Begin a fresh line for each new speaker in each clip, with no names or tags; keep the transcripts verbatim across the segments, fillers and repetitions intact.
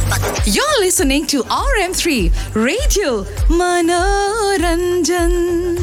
You're listening to R M three Radio Manoranjan.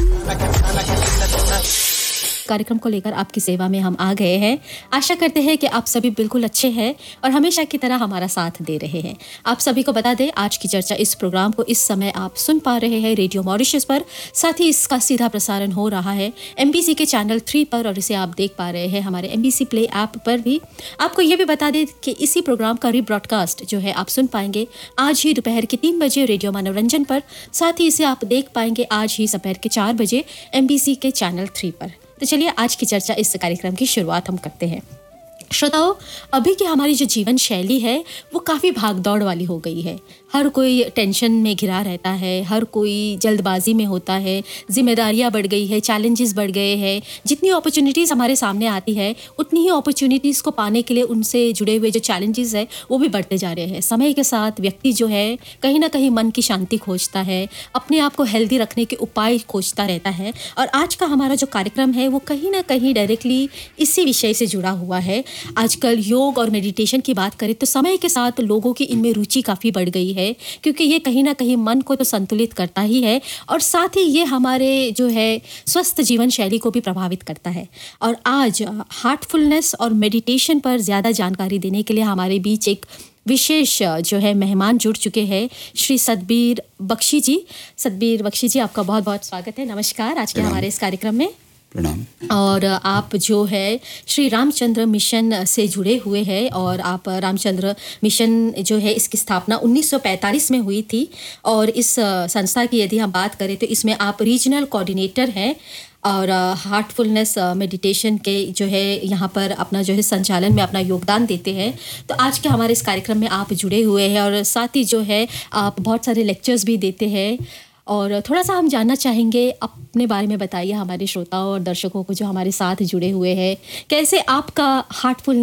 कार्यक्रम को लेकर आपकी सेवा में हम आ गए हैं। आशा करते हैं कि आप सभी बिल्कुल अच्छे हैं और हमेशा की तरह हमारा साथ दे रहे हैं। आप सभी को बता दें, आज की चर्चा इस प्रोग्राम को इस समय आप सुन पा रहे हैं रेडियो मॉरिशस पर। साथ ही इसका सीधा प्रसारण हो रहा है एमबीसी के चैनल थ्री पर और इसे आप देख पा रहे हैं हमारे एमबीसी प्ले ऐप पर भी। आपको ये भी बता दें कि इसी प्रोग्राम का रीब्रॉडकास्ट जो है आप सुन पाएंगे आज ही दोपहर के तीन बजे रेडियो मनोरंजन पर। साथ ही इसे आप देख पाएंगे आज ही दोपहर के चार बजे एमबीसी के चैनल थ्री पर। तो चलिए आज की चर्चा इस कार्यक्रम की शुरुआत हम करते हैं। श्रोताओं, अभी की हमारी जो जीवन शैली है वो काफ़ी भागदौड़ वाली हो गई है। हर कोई टेंशन में घिरा रहता है, हर कोई जल्दबाजी में होता है, जिम्मेदारियां बढ़ गई है, चैलेंजेस बढ़ गए हैं। जितनी अपॉर्चुनिटीज़ हमारे सामने आती है उतनी ही अपॉर्चुनिटीज़ को पाने के लिए उनसे जुड़े हुए जो चैलेंजेस है वो भी बढ़ते जा रहे हैं। समय के साथ व्यक्ति जो है कहीं ना कहीं मन की शांति खोजता है, अपने आप को हेल्दी रखने के उपाय खोजता रहता है। और आज का हमारा जो कार्यक्रम है वो कहीं ना कहीं डायरेक्टली इसी विषय से जुड़ा हुआ है। आजकल योग और मेडिटेशन की बात करें तो समय के साथ लोगों की इनमें रुचि काफ़ी बढ़ गई है, क्योंकि ये कहीं ना कहीं मन को तो संतुलित करता ही है और साथ ही ये हमारे जो है स्वस्थ जीवन शैली को भी प्रभावित करता है। और आज हार्टफुलनेस और मेडिटेशन पर ज़्यादा जानकारी देने के लिए हमारे बीच एक विशेष जो है मेहमान जुड़ चुके हैं, श्री सतबीर बख्शी जी। सतबीर बख्शी जी, आपका बहुत बहुत स्वागत है। नमस्कार आज के हमारे इस कार्यक्रम में।
प्रणाम।
और आप जो है श्री रामचंद्र मिशन से जुड़े हुए हैं और आप रामचंद्र मिशन जो है इसकी स्थापना उन्नीस सौ पैंतालीस में हुई थी और इस संस्था की यदि हम बात करें तो इसमें आप रीजनल कोऑर्डिनेटर हैं और हार्टफुलनेस मेडिटेशन के जो है यहाँ पर अपना जो है संचालन में अपना योगदान देते हैं। तो आज के हमारे इस कार्यक्रम में आप जुड़े हुए हैं और साथ ही जो है आप बहुत सारे लेक्चर्स भी देते हैं। और थोड़ा सा हम जानना चाहेंगे, अपने बारे में बताइए हमारे श्रोताओं और दर्शकों को जो हमारे साथ जुड़े हुए हैं, कैसे आपका हार्टफुलनेस